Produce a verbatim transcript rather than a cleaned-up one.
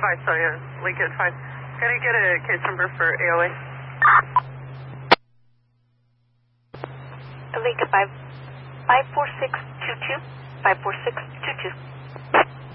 fine, so yeah, Lincoln, fine. Can I get a case number for A O A? Lincoln five, five four six two two, five four six two two.